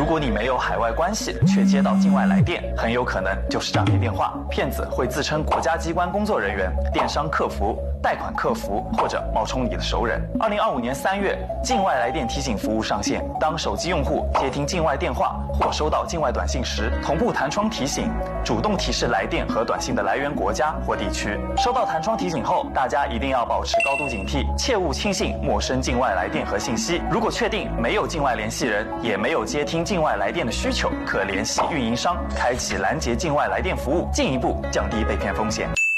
果你没有海外关系，却接到境外来电，很有可能就是诈骗电话。骗子会自称国家机关工作人员、电商客服、贷款客服，或者冒充你的熟人。2025年3月，境外来电提醒服务上线。当手机用户接听境外电话或收到境外短信时，同步弹窗提醒，主动提示来电和短信的来源国家或地区。收到弹窗提醒后，大家一定要保持高度警惕，切勿轻信陌生境外来电和信息。如果确定没有境外联系人，也没有接听境外来电的需求，可联系运营商，开启拦截境外来电服务，进一步降低被骗风险。